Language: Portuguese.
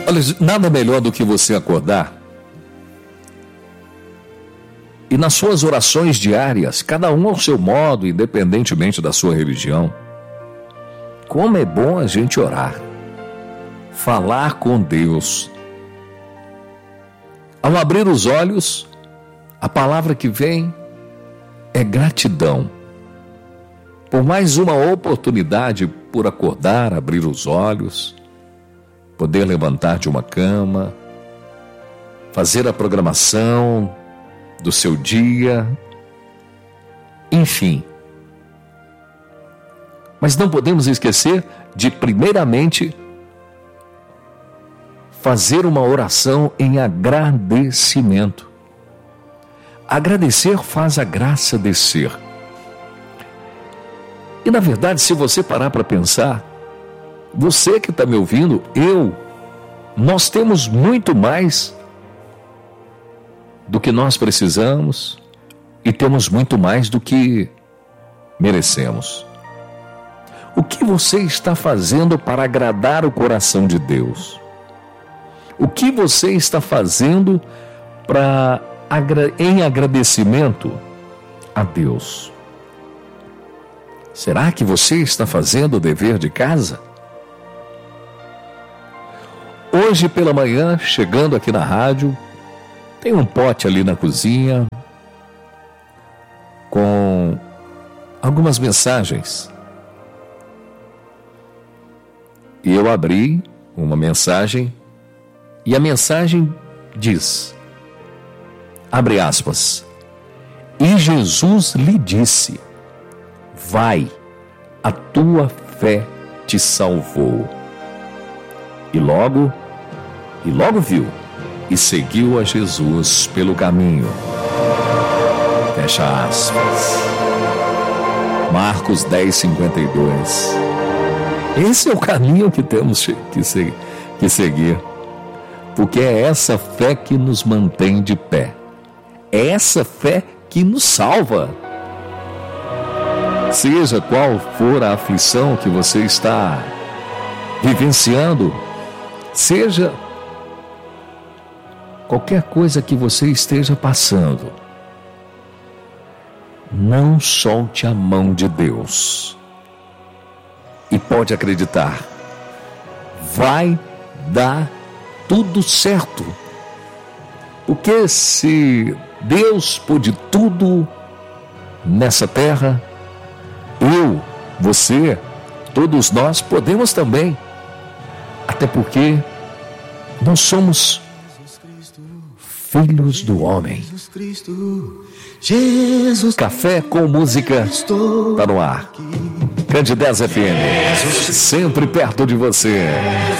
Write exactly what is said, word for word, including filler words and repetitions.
Olha, nada melhor do que você acordar e nas suas orações diárias, cada um ao seu modo, independentemente da sua religião, como é bom a gente orar, falar com Deus. Ao abrir os olhos, a palavra que vem é gratidão. Por mais uma oportunidade, por acordar, abrir os olhos, poder levantar de uma cama, fazer a programação do seu dia, enfim. Mas não podemos esquecer de, primeiramente, fazer uma oração em agradecimento. Agradecer faz a graça descer. E na verdade, se você parar para pensar, você que está me ouvindo, eu, nós temos muito mais do que nós precisamos e temos muito mais do que merecemos. O que você está fazendo para agradar o coração de Deus? O que você está fazendo para, em agradecimento a Deus? Será que você está fazendo o dever de casa? Hoje pela manhã, chegando aqui na rádio, tem um pote ali na cozinha com algumas mensagens. E eu abri uma mensagem e a mensagem diz, abre aspas, e Jesus lhe disse, vai, a tua fé te salvou. E logo, e logo viu, e seguiu a Jesus pelo caminho. Fecha aspas. Marcos dez, cinquenta e dois. Esse é o caminho que temos que, se, que seguir. Porque é essa fé que nos mantém de pé. É essa fé que nos salva. Seja qual for a aflição que você está vivenciando, seja qualquer coisa que você esteja passando, não solte a mão de Deus. E pode acreditar, vai dar tudo certo. Porque se Deus pôde tudo nessa terra, eu, você, todos nós podemos também. Até porque nós somos filhos do homem. Café com música está no ar. Candidez F M, sempre perto de você.